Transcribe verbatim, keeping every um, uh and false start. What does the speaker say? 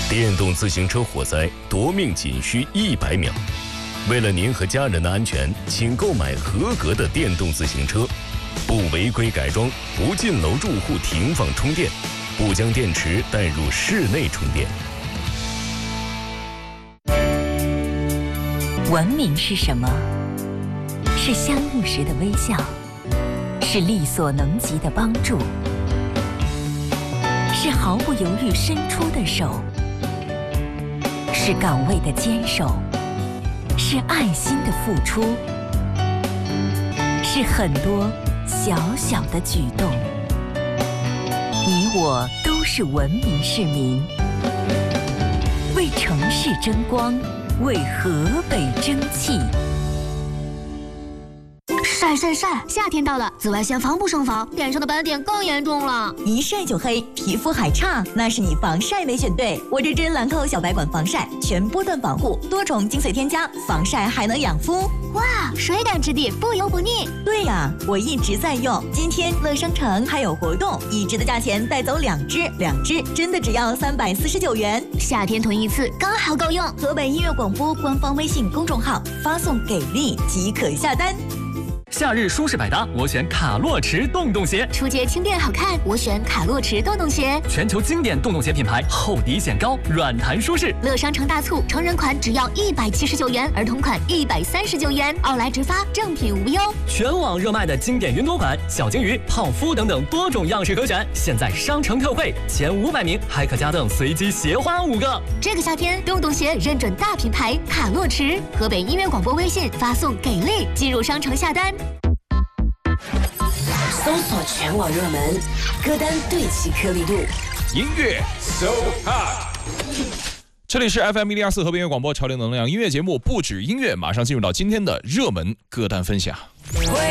电动自行车火灾夺命仅需一百秒。为了您和家人的安全，请购买合格的电动自行车，不违规改装，不进楼住户停放充电，不将电池带入室内充电。 文明是什么？是相遇时的微笑，是力所能及的帮助，是毫不犹豫伸出的手，是岗位的坚守，是爱心的付出，是很多小小的举动。你我都是文明市民，为城市争光，为河北争气。 晒晒晒！夏天到了，紫外线防不胜防，脸上的斑点更严重了。 一晒就黑，皮肤还差，那是你防晒没选对。我这支兰蔻小白管防晒，全波段防护，多重精髓添加，防晒还能养肤。 哇，水感质地，不油不腻。 对呀，我一直在用。今天乐商城还有活动，一支的价钱带走两支，两支真的只要三百四十九元。 夏天囤一次，刚好够用。 河北音乐广播官方微信公众号发送给力即可下单。 夏日舒适百搭，我选卡洛驰洞洞鞋。 出街轻便好看，我选卡洛驰洞洞鞋。 全球经典洞洞鞋品牌，厚底显高，软弹舒适。 乐商城大促，成人款只要一百七十九元，儿童款一百三十九元，奥莱直发，正品无忧。 全网热卖的经典云朵款、小鲸鱼、泡芙等等多种样式可选，现在商城特惠，前五百名还可加赠随机鞋花五个。 这个夏天，洞洞鞋认准大品牌卡洛驰。河北音乐广播微信发送给力，进入商城下单。 搜索全网热门歌单，对齐颗粒度， 音乐 so hot。这里是 F M 一零二四河北音乐广播潮流能量音乐节目，不止音乐，马上进入到今天的热门歌单分享。